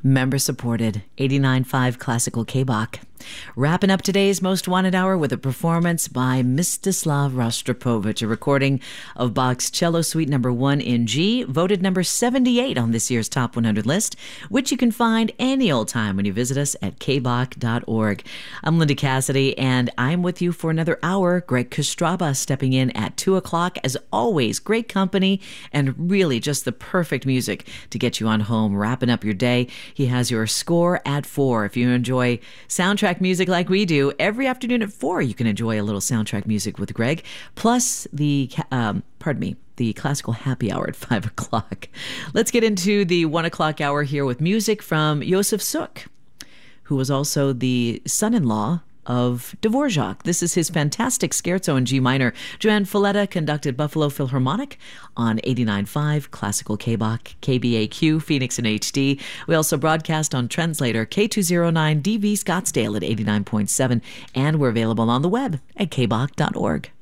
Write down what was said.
Member supported, 89.5 Classical K-Bach. Wrapping up today's Most Wanted Hour with a performance by Mstislav Rostropovich, a recording of Bach's Cello Suite No. 1 in G, voted number 78 on this year's Top 100 list, which you can find any old time when you visit us at kbach.org. I'm Linda Cassidy, and I'm with you for another hour. Greg Kostraba stepping in at 2 o'clock. As always, great company and really just the perfect music to get you on home, wrapping up your day. He has your score at 4. If you enjoy soundtrack music like we do, every afternoon at 4, you can enjoy a little soundtrack music with Greg, plus the classical happy hour at 5 o'clock. Let's get into the 1 o'clock hour here with music from Josef Suk, who was also the son-in-law of Dvorak. This is his fantastic scherzo in G minor. Joanne Folletta conducted Buffalo Philharmonic on 89.5 Classical K-Bach, KBAQ, Phoenix and HD. We also broadcast on Translator K209 DV Scottsdale at 89.7, and we're available on the web at kbach.org.